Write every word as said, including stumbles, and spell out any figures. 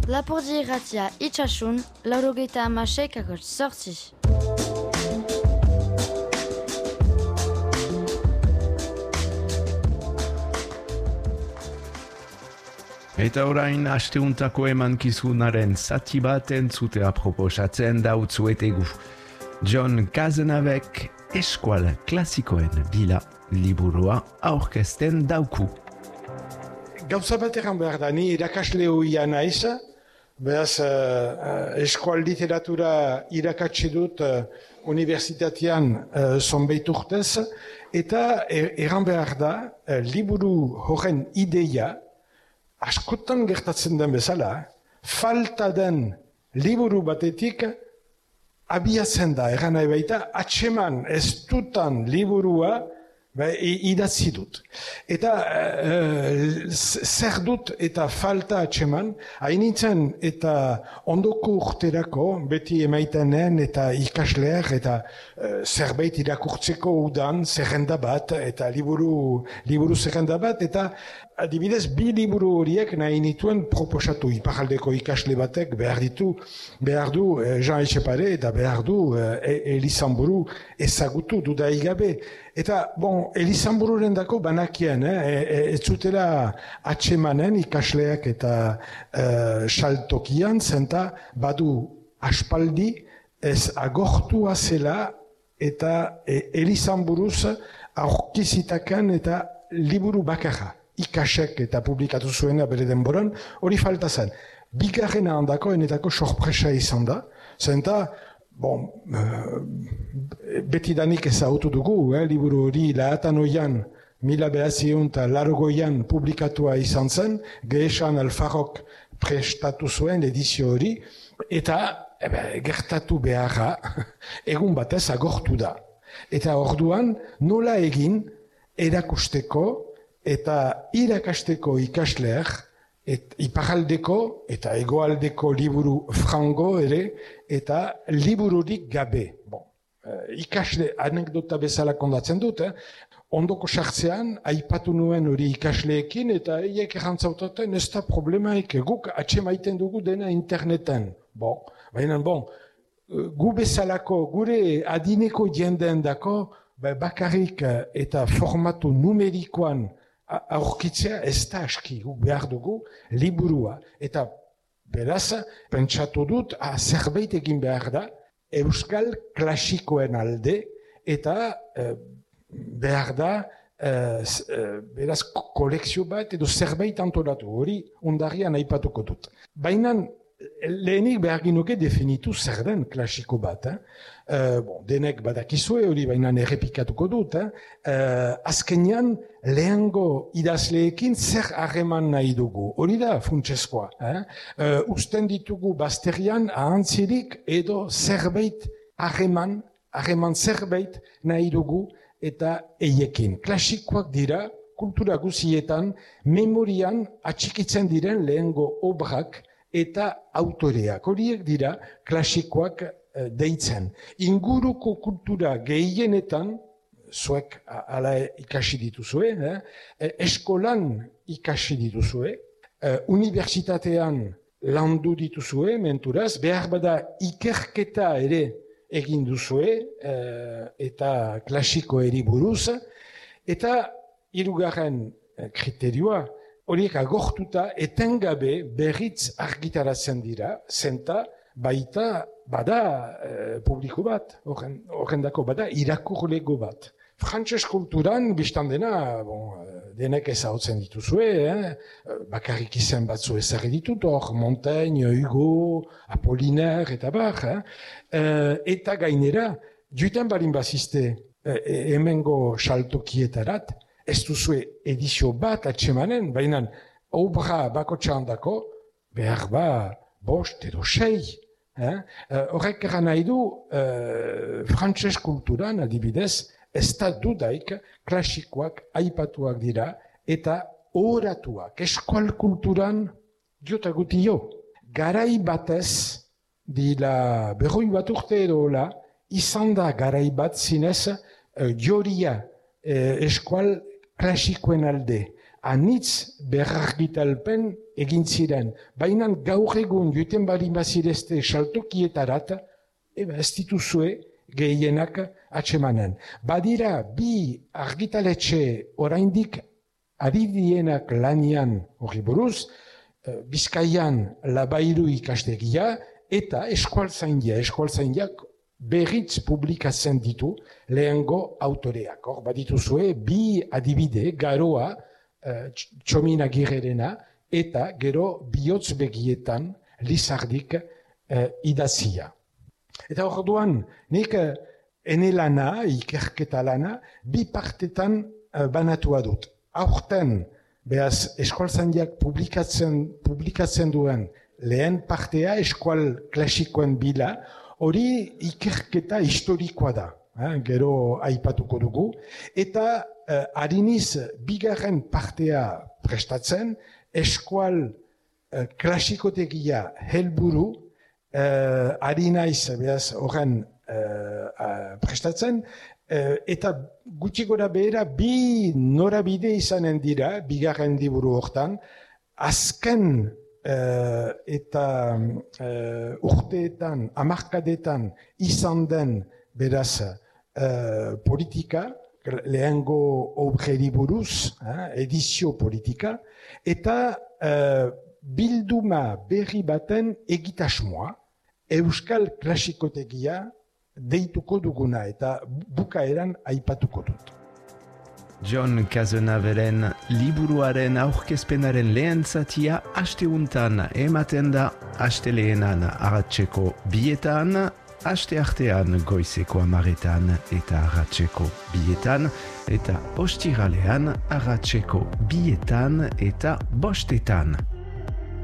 Lapurdi irratia itxasun, laurogeita hamasei kakotx sortzi. Eta orain asteuntako emankizunaren zati bat entzutea proposatzen dautzuetegu. John Cazenavek eskual klasikoen bila liburua aurkezten dauku. Gauza bat egan behar da, ni irakasle hoia naiz, beraz uh, eskual literatura irakatsi dut uh, universitatean uh, zonbait urtez, eta egan behar da, uh, liburu horren ideia, askotan gertatzen den bezala, falta den liburu batetik abiatzen da, egan nahi baita, atseman ez dutan liburua ba, idatzi dut. Eta uh, zer dut eta falta atseman, hainitzen eta ondoko urterako, beti emaitenen eta ikasleak eta uh, zerbait irakurtzeko udan, zerrenda bat, eta liburu, liburu zerrenda bat, eta adibidez, bi liburu horiek nahi nituen proposatu. Iparaldeko ikasle batek behar ditu, behar du eh, Jean Etxepare eta behar du eh, Elizamburu ezagutu dudai gabe. Eta, bon, Elizambururen dako banakien, eh, ez zutela atsemanen ikasleak eta eh, saltokian, zenta badu aspaldi ez agortua zela eta eh, Elizamburuz aurkizitakan eta liburu bakarra. Ikasek eta publikatu zuena bere denboran, hori falta zen. Bigarrena handako enetako sorpresa izan da, zenta, bon, uh, betidanik ezagutu dugu, eh, liburu hori lahatan oian, mila behazion eta larogoian publikatua izan zen, Gehesan Alfarrok prestatu zuen edizio hori, eta ebe, gertatu beharra, egun batez agortu da. Eta orduan, nola egin erakusteko, eta irakasteko ikasleak, et, iparaldeko eta egoaldeko liburu frango ere, eta libururik gabe. Bon, eh, ikasle anekdota bezala kondatzen dut, eh? Ondoko sartzean, aipatu nuen hori ikasleekin, eta eiek errantzautaten ez da problemaik, guk atsemaiten dugu dena interneten. Bon, baina, bon, gu bezalako, gure adineko jendeen dako, bakarrik eta formatu numerikoan aurkitzea ez da aski, guk behar dugu liburua. Eta beraz, pentsatu dut, ah, zerbait egin behar da, euskal klasikoen alde, eta eh, behar da, eh, beraz, kolekzio bat, edo zerbait antolatu, hori ondarrian aipatuko dut. Baina, lehenik behar ginuke definitu zer den klasiko bat. Eh? Uh, bon, denek badakizue hori baina errepikatuko dut. Eh? Uh, azkenean lehengo idazleekin zer harreman nahi dugu. Hori da funtsezkoa. Eh? Uh, usten ditugu bazterian ahantzirik edo zerbait harreman, harreman zerbait nahi dugu eta eiekin. Klasikoak dira, kultura guzietan, memorian atxikitzen diren lehengo obrak eta autoreak. Horiek dira klasikoak e, deitzen. Inguruko kultura gehienetan, zuek ala ikasi dituzue, eh? eskolan ikasi dituzue, e, unibertsitatean landu dituzue, menturaz, behar bada ikerketa ere egin duzue, e, eta klasikoeri buruz, eta hirugarren kriterioa, horiek agortuta etengabe berriz argitaratzen dira, zenta baita bada e, publiko bat, horren dako bada irakurlego bat. Frantses kulturan, biztan dena, bon, denek ezagutzen dituzue, eh? bakarrik izen batzu ezagri ditut, hor Montaigne, Hugo, Apollinaire, eta bar, eh? e, eta gainera, duetan balin bazizte e, hemengo saltokietarat, ez duzue edizio bat atsemanen, baina obra bako txandako, behar ba, bost edo sei. Horrek eh? eran nahi du, eh, frantses kulturan adibidez, ez da dudaik klasikoak aipatuak dira, eta oratuak, eskual kulturan diotaguti jo. Garai batez, dila berroi bat urte edo hola, izan da garai bat zinez, eh, joria eh, eskual klasikoen alde. anitz berrargitalpen egin ziren. Baina gaur egun juten bali bazirezte saltokietarat, eba ez dituzue gehienak atsemanen. Badira bi argitaletxe oraindik ari dienak lanian hori buruz, Bizkaian Labairu ikastegia eta eskualtzaindia. Eskualtzaindiak berriz publikatzen ditu lehengo autoreak. Hor, badituzue bi adibide, Garoa, Txomin Agirrerena, eta gero Bihotz begietan Lizardik idazia. Eta orduan, nik ene lana, ikerketa lana, bi partetan banatua dut. Aurten, behaz, eskualtzaindiak publikatzen, publikatzen duen lehen partea, eskual klasikoen bila, hori ikerketa historikoa da, eh, gero aipatuko dugu, eta eh, hariniz bigarren partea prestatzen, eskual eh, klasikotegia helburu, eh, harinaiz, behaz, horren eh, prestatzen, eta gutxi gora behera bi norabide izanen dira, bigarren liburu hortan, azken uh, eta uh, urteetan, hamarkadetan izan den beraz uh, politika, lehengo obreri buruz, eh, edizio politika, eta uh, bilduma berri baten egitasmoa, euskal klasikotegia deituko duguna eta bukaeran aipatuko dut. John Cazenaveren liburuaren aurkezpenaren lehen zatia asteuntan ematen da astelehenan arratseko bietan, asteartean goizeko amaretan eta arratseko bietan, eta ostiralean arratseko bietan eta bostetan.